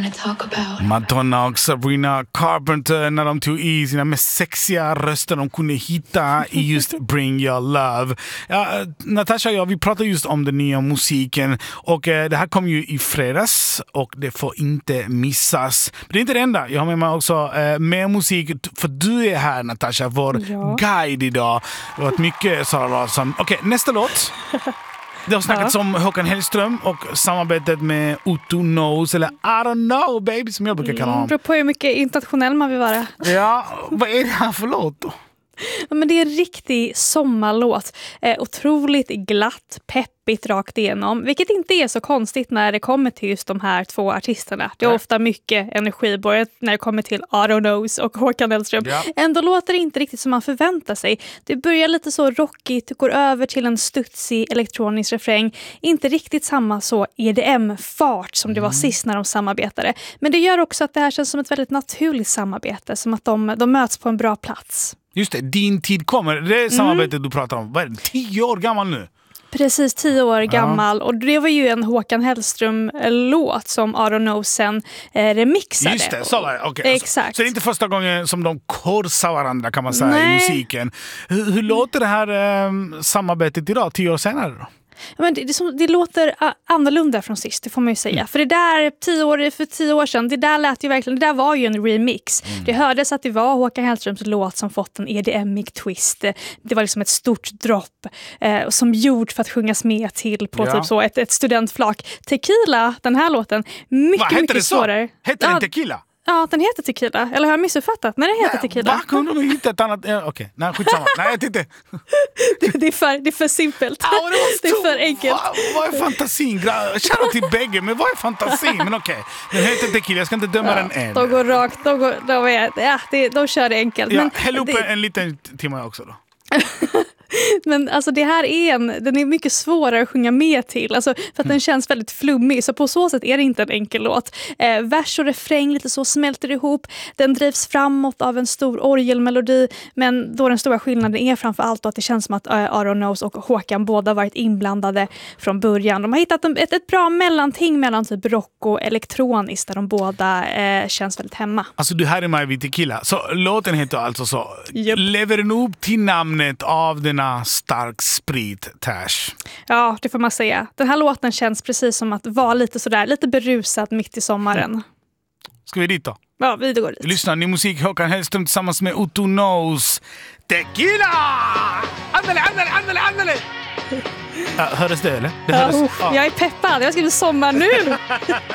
Madonna och Sabrina Carpenter när de tog i sina mest sexiga röster de kunde hitta i just Bring Your Love. Ja, Natasha och jag, vi pratar just om den nya musiken och det här kom ju i fredags och det får inte missas. Men det är inte det enda. Jag har med mig också mer musik för du är här, Natasha, vår guide idag. Det har varit mycket Sara Larsson. Okej, nästa låt. Det har snackats om Håkan Hellström och samarbetet med Otto Knows, eller I don't know baby som jag brukar kalla honom. Det beror på hur mycket internationell man vill vara. Ja, vad är det här för låt då? Ja, men det är en riktig sommarlåt. Otroligt glatt, peppigt rakt igenom. Vilket inte är så konstigt när det kommer till just de här två artisterna. Det är ofta mycket energi både när det kommer till Otto Knows och Håkan Hellström. Ja. Ändå låter det inte riktigt som man förväntar sig. Det börjar lite så rockigt, går över till en studsig elektronisk refräng. Inte riktigt samma så EDM-fart som det var sist när de samarbetade. Men det gör också att det här känns som ett väldigt naturligt samarbete. Som att de möts på en bra plats. Just det, din tid kommer. Det är samarbetet du pratar om. Vad är det? 10 år gammal nu? Precis, 10 år gammal. Och det var ju en Håkan Hellström-låt som Otto Knows sen remixade. Just det, så var det. Okay. Exakt. Så det är inte första gången som de korsar varandra kan man säga i musiken. Hur låter det här samarbetet idag, 10 år senare då? Men det låter annorlunda från sist, det får man ju säga. För det där 10 år sedan, det där lät ju verkligen, det där var ju en remix. Det hördes att det var Håkan Hellströms låt som fått en EDM-ig twist. Det var liksom ett stort dropp som gjort för att sjungas med till på typ så ett studentflak. Tequila, den här låten, mycket svårare. Hette den Tequila? Ja, den heter Tequila. Eller har jag missuppfattat? Nej, den heter Tequila. Va? Kunde de hitta ett annat? Okej, nej, skitsamma. Nej, jag tänkte. Det är för simpelt. Det är för enkelt. Vad är fantasin? Shoutout till bägge, men vad är fantasin? Men okej, den heter Tequila. Jag ska inte döma den än. De går rakt. De kör det enkelt. Ja, häll upp en liten timme också då. Men alltså det här den är mycket svårare att sjunga med till, alltså för att den känns väldigt flummig, så på så sätt är det inte en enkel låt. Vers och refräng lite så smälter ihop, den drivs framåt av en stor orgelmelodi, men då den stora skillnaden är framför allt att det känns som att Otto Knows och Håkan båda varit inblandade från början. De har hittat ett bra mellanting mellan typ rock och elektroniskt där de båda känns väldigt hemma. Alltså du här är mig vid Tequila, så låten heter alltså så. Yep. Lever den upp till namnet av denna stark sprit, Tash? Ja, det får man säga. Den här låten känns precis som att vara lite sådär, lite berusad mitt i sommaren. Ska vi dit då? Ja, vi går dit. Lyssna, ni musik Håkan Hellström tillsammans med Otto Knows. Tequila! Andale! Hördes det eller? Det hördes. Jag är peppad, jag ska bli sommar nu!